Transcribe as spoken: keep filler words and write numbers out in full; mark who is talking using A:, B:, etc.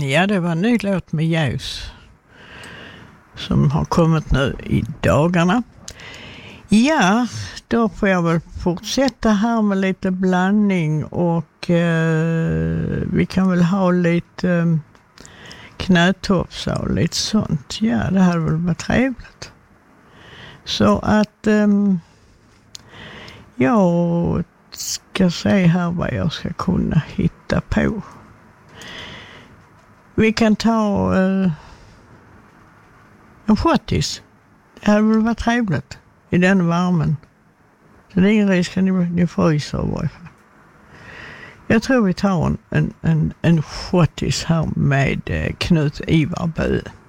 A: Ja, det var en ny låt med ljus som har kommit nu i dagarna. Ja, då får jag väl fortsätta här med lite blandning och eh, vi kan väl ha lite eh, knätopsar och lite sånt. Ja, det hade väl varit trevligt. Så att eh, jag ska se här vad jag ska kunna hitta på. Vi kan ta eh, en schottis. Det hade väl varit trevligt i den värmen. Så det är ingen risk att ni, ni fryser i varje fall. Jag tror vi tar en, en, en, en schottis här med eh, Knut Ivar Bö.